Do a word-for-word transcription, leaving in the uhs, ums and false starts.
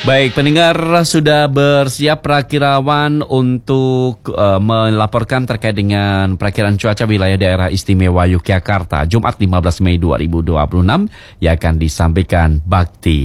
Baik, pendengar sudah bersiap perakirawan untuk uh, melaporkan terkait dengan perakiraan cuaca wilayah daerah istimewa Yogyakarta Jumat lima belas Mei dua ribu dua puluh enam yang akan disampaikan Bakti.